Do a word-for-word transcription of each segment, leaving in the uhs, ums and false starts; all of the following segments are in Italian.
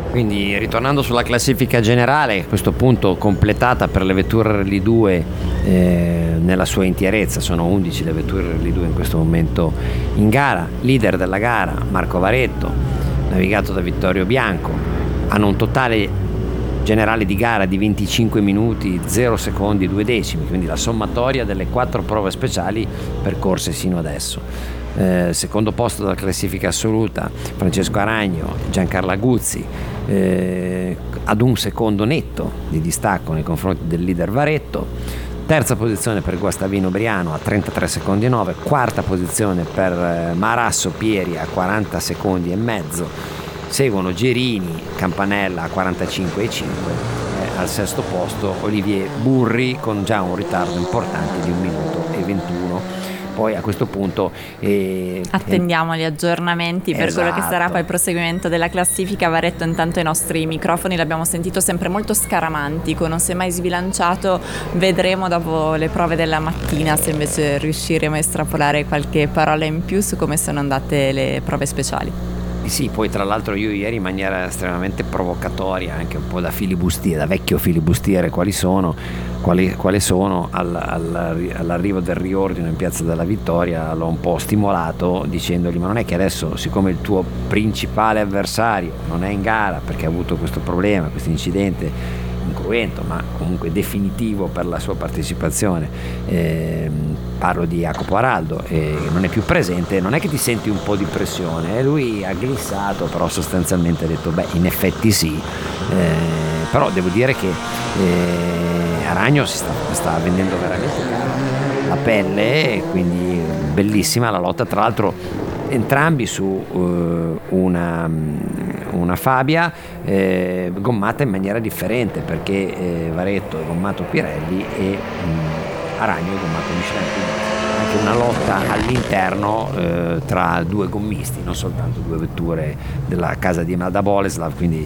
Quindi ritornando sulla classifica generale, a questo punto completata per le vetture Rally due eh, nella sua intierezza, sono undici le vetture Rally due in questo momento in gara. Leader della gara Marco Varetto, navigato da Vittorio Bianco, hanno un totale generale di gara di venticinque minuti zero secondi due decimi, quindi la sommatoria delle quattro prove speciali percorse sino adesso. Eh, secondo posto della classifica assoluta Francesco Aragno, Giancarlo Aguzzi, eh, ad un secondo netto di distacco nei confronti del leader Varetto. Terza posizione per Guastavino Briano a trentatré secondi e nove, quarta posizione per eh, Marasso Pieri a quaranta secondi e mezzo, seguono Gerini, Campanella a quarantacinque e cinque, eh, al sesto posto Olivier Burri con già un ritardo importante di un minuto e ventuno. Poi a questo punto eh, attendiamo gli aggiornamenti per esatto. quello che sarà poi il proseguimento della classifica. Varetto intanto i nostri microfoni l'abbiamo sentito sempre molto scaramantico, non si è mai sbilanciato. Vedremo dopo le prove della mattina se invece riusciremo a estrapolare qualche parola in più su come sono andate le prove speciali. Sì, poi tra l'altro io ieri in maniera estremamente provocatoria, anche un po' da filibustiere, da vecchio filibustiere, quali sono, quali, quali sono all, all, all'arrivo del riordino in Piazza della Vittoria, l'ho un po' stimolato dicendogli: ma non è che adesso, siccome il tuo principale avversario non è in gara perché ha avuto questo problema, questo incidente incruento ma comunque definitivo per la sua partecipazione, eh, parlo di Jacopo Araldo, e non è più presente, non è che ti senti un po' di pressione? E lui ha glissato, però sostanzialmente ha detto beh, in effetti sì, eh, però devo dire che eh, Aragno si sta, sta vendendo veramente la pelle, e quindi bellissima la lotta, tra l'altro entrambi su uh, una, una Fabia eh, gommata in maniera differente, perché eh, Varetto è gommato Pirelli e um, Aragno è gommato Michelin, quindi anche una lotta all'interno eh, tra due gommisti, non soltanto due vetture della casa di Emada Boleslav, quindi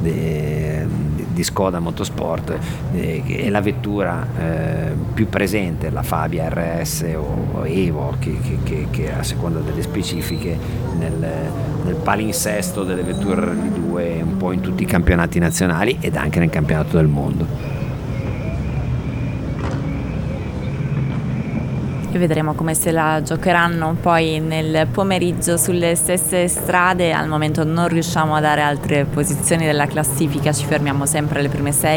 de, di Skoda Motorsport, eh, è la vettura eh, più presente, la Fabia R S o Evo, che, che, che, che a seconda delle specifiche nel, nel palinsesto delle vetture Rally due un po' in tutti i campionati nazionali ed anche nel campionato del mondo. E vedremo come se la giocheranno poi nel pomeriggio sulle stesse strade. Al momento non riusciamo a dare altre posizioni della classifica, ci fermiamo sempre alle prime sei.